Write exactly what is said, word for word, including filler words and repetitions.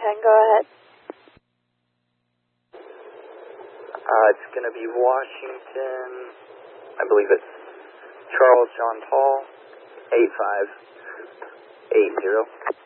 ten, go ahead. Uh, it's going to be Washington, I believe it's Charles John Paul, eight five eight zero.